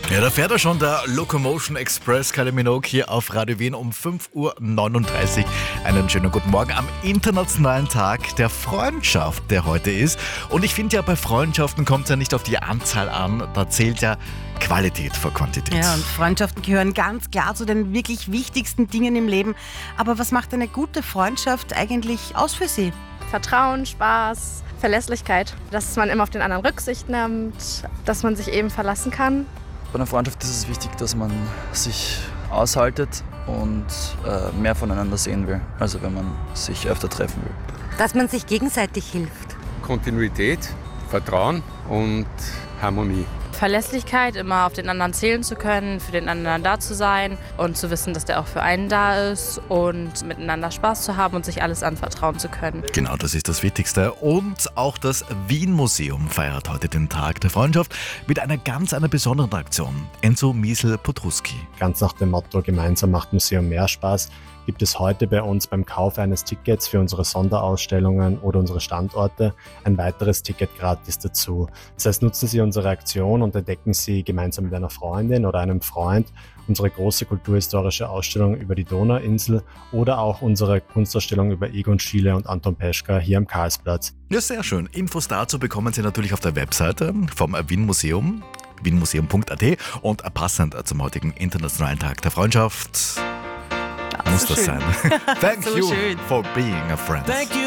Ja, da fährt er schon, der Locomotion Express, Kylie Minogue hier auf Radio Wien um 5:39 Uhr. Einen schönen guten Morgen am internationalen Tag der Freundschaft, der heute ist. Und ich finde ja, bei Freundschaften kommt es ja nicht auf die Anzahl an, da zählt ja Qualität vor Quantität. Ja, und Freundschaften gehören ganz klar zu den wirklich wichtigsten Dingen im Leben. Aber was macht eine gute Freundschaft eigentlich aus für Sie? Vertrauen, Spaß, Verlässlichkeit, dass man immer auf den anderen Rücksicht nimmt, dass man sich eben verlassen kann. Bei einer Freundschaft ist es wichtig, dass man sich aushaltet und mehr voneinander sehen will, also wenn man sich öfter treffen will. Dass man sich gegenseitig hilft. Kontinuität, Vertrauen und Harmonie. Verlässlichkeit, immer auf den anderen zählen zu können, für den anderen da zu sein und zu wissen, dass der auch für einen da ist und miteinander Spaß zu haben und sich alles anvertrauen zu können. Genau, das ist das Wichtigste. Und auch das Wien-Museum feiert heute den Tag der Freundschaft mit einer besonderen Aktion. Enzo Miesel-Potruski. Ganz nach dem Motto „Gemeinsam macht Museum mehr Spaß“ gibt es heute bei uns beim Kauf eines Tickets für unsere Sonderausstellungen oder unsere Standorte ein weiteres Ticket gratis dazu. Das heißt, nutzen Sie unsere Aktion und entdecken Sie gemeinsam mit einer Freundin oder einem Freund unsere große kulturhistorische Ausstellung über die Donauinsel oder auch unsere Kunstausstellung über Egon Schiele und Anton Peschka hier am Karlsplatz. Ja, sehr schön. Infos dazu bekommen Sie natürlich auf der Webseite vom Wien-Museum, wienmuseum.at, und passend zum heutigen Internationalen Tag der Freundschaft muss das sein. Thank So you schön. for being a friend. Thank you